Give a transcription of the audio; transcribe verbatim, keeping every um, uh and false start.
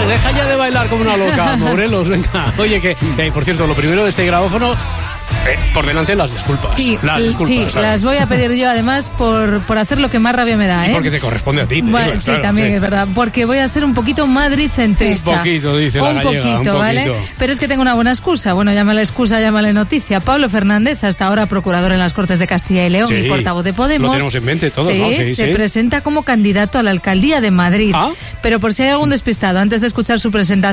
deja ya de bailar como una loca, Morelos, venga. Oye, que, eh, por cierto, lo primero de este grabófono, eh, por delante las disculpas. Sí, las disculpas, sí, ¿sabes? las voy a pedir yo además por, por hacer lo que más rabia me da, ¿eh? Y porque te corresponde a ti. Bueno, digo, sí, claro, también sí. es verdad, porque voy a ser un poquito madricentrista. Un poquito, dice la un gallega, poquito, un poquito. ¿vale? Pero es que tengo una buena excusa. Bueno, llámale excusa, llámale noticia. Pablo Fernández, hasta ahora procurador en las Cortes de Castilla y León Sí, y portavoz de Podemos. lo tenemos en mente todos, sí, ¿no? Sí, se sí. presenta como candidato a la alcaldía de Madrid. ¿Ah? Pero por si hay algún despistado, antes de escuchar su presentación,